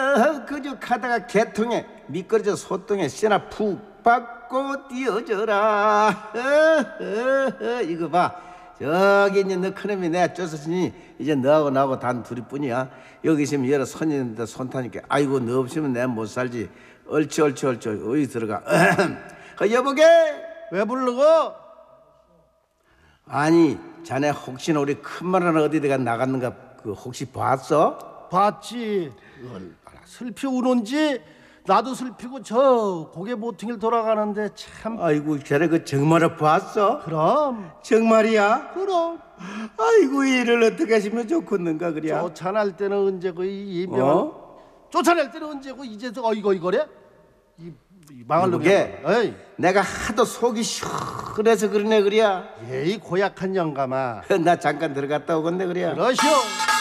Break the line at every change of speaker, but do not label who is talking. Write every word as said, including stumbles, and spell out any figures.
그저 가다가 개통에 미끄러져 소똥에 씨나 푹 박고 뛰어져라. 이거 봐, 저기 이제 너 큰놈이 내가 쫓았으니 이제 너하고 나하고 단 둘이뿐이야. 여기 있으면 여러 손이 있는데 손 타니까 아이고 너 없으면 내가 못 살지. 옳지 옳지 옳지. 어디 들어가. 그 여보게
왜 부르고?
아니 자네 혹시나 우리 큰마누라 어디다가 나갔는가 그 혹시 봤어?
봤지. 얼마나 슬피 우는지 나도 슬피고 저 고개 모퉁이를 돌아가는데 참.
아이고 자네 그 정말을 봤어?
그럼
정말이야?
그럼
아이고 이를 어떻게 하시면 좋겠는가 그래야?
쫓아날 때는 언제고 이 이병
어?
쫓아낼 때는 언제고 이제서 어이거 이거래? 이, 이 망할 놈이.
이게
에이
내가 하도 속이 시원해서 그러네 그래야.
예이 고약한 영감아.
나 잠깐 들어갔다 오건데 그래야.
그러시오.